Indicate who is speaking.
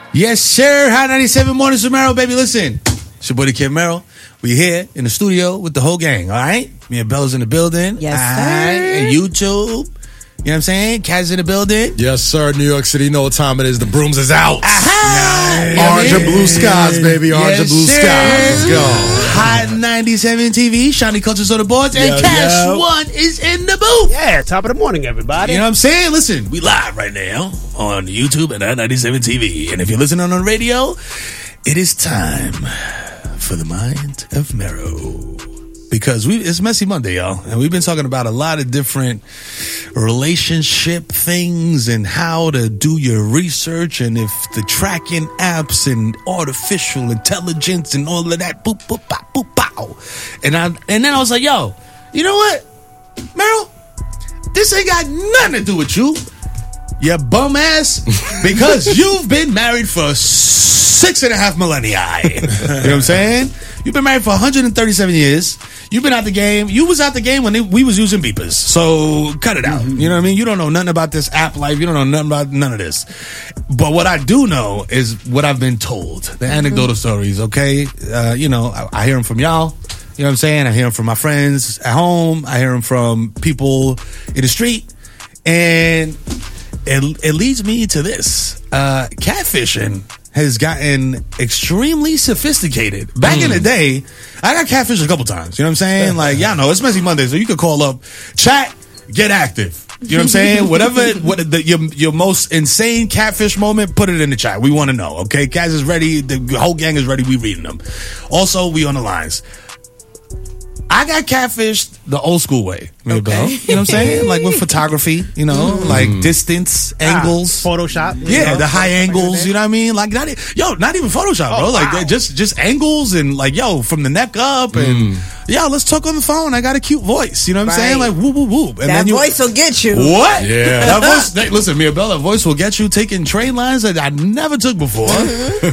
Speaker 1: Yes, sir. Hot 97 Mornings with Merrill, baby. Listen, it's your boy, the Kid Merrill. We here in the studio with the whole gang, all right? Me and Bella's in the building.
Speaker 2: Yes,
Speaker 1: all
Speaker 2: sir.
Speaker 1: right? And YouTube. You know what I'm saying? Kaz in the building.
Speaker 3: Yes, sir. New York City, you know what time it is. The brooms is out.
Speaker 1: Aha!
Speaker 3: Orange and blue skies, baby. Orange and blue
Speaker 1: sir.
Speaker 3: skies. Let's go.
Speaker 1: Hot 97 TV. Shiny Cultures on the boards. And
Speaker 3: Yo,
Speaker 1: Cash
Speaker 3: yo.
Speaker 1: One is in the booth.
Speaker 4: Yeah, top of the morning, everybody.
Speaker 1: You know what I'm saying? Listen, we live right now on YouTube and Hot 97 TV. And if you're listening on the radio, it is time for the Mind of Merrow. Because it's Messy Monday, y'all. And we've been talking about a lot of different relationship things and how to do your research and if the tracking apps and artificial intelligence and all of that boop, boop, bop, boop, pow. And then I was like, yo, you know what, Merrill? This ain't got nothing to do with you bum ass, because you've been married for 6.5 millennia. You know what I'm saying? You've been married for 137 years. You've been out the game. You was out the game when we was using beepers. So cut it out. You know what I mean? You don't know nothing about this app life. You don't know nothing about none of this. But what I do know is what I've been told. The anecdotal stories, okay? I hear them from y'all. You know what I'm saying? I hear them from my friends at home. I hear them from people in the street. And it leads me to this. Catfishing has gotten extremely sophisticated. Back in the day, I got catfished a couple times. You know what I'm saying? Like, y'all know, it's Messy Monday, so you could call up, chat, get active. You know what I'm saying? Whatever, your most insane catfish moment, put it in the chat. We want to know, okay? Kaz is ready. The whole gang is ready. We reading them. Also, we on the lines. I got catfished the old school way. Okay. You know what I'm saying? Like with photography, like distance, angles.
Speaker 4: Photoshop.
Speaker 1: Yeah, the high angles, you know what I mean? Like, not even Photoshop, bro. Like, just angles and like, from the neck up and, let's talk on the phone. I got a cute voice. You know what I'm saying? Like, whoop, whoop, whoop. And
Speaker 2: that voice will get you.
Speaker 1: What?
Speaker 3: Yeah.
Speaker 1: That voice, listen, Mirabella, voice will get you taking train lines that I never took before.